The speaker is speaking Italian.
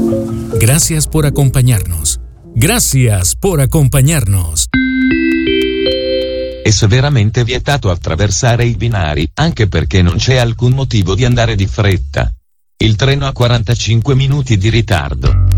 Gracias por acompañarnos. Gracias por acompañarnos. È severamente vietato attraversare i binari, anche perché non c'è alcun motivo di andare di fretta. Il treno ha 45 minuti di ritardo.